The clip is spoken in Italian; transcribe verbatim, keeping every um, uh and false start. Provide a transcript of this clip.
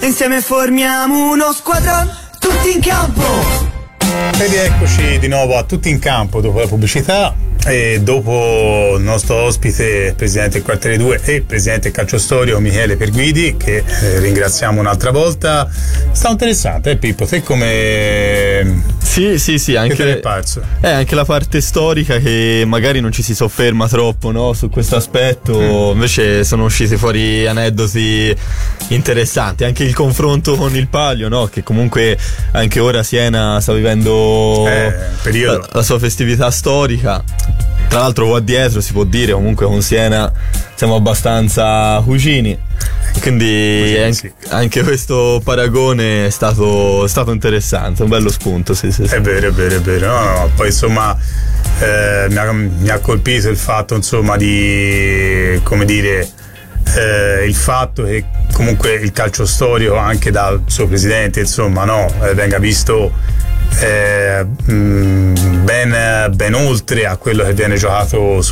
e insieme formiamo uno squadron, tutti in campo. E rieccoci di nuovo a Tutti in Campo dopo la pubblicità e dopo il nostro ospite, presidente del Quartiere due e presidente del Calciostorico Michele Perguidi, che eh, ringraziamo un'altra volta. Sta interessante, eh Pippo? Te come... Sì, sì, sì, anche, che te ne è parso? Eh, anche la parte storica che magari non ci si sofferma troppo, no, su questo aspetto, mm. invece sono usciti fuori aneddoti interessanti, anche il confronto con il Palio, no, che comunque anche ora Siena sta vivendo eh, periodo. La, la sua festività storica. Tra l'altro qua dietro si può dire comunque con Siena siamo abbastanza cugini, quindi Così, anche, sì. anche questo paragone è stato, è stato interessante, un bello spunto. Sì, sì, sì. È vero, è vero, è vero. No, no, poi insomma eh, mi, ha, mi ha colpito il fatto insomma di, come dire, eh, il fatto che comunque il calcio storico anche dal suo presidente insomma no eh, venga visto Eh, ben, ben oltre a quello che viene giocato su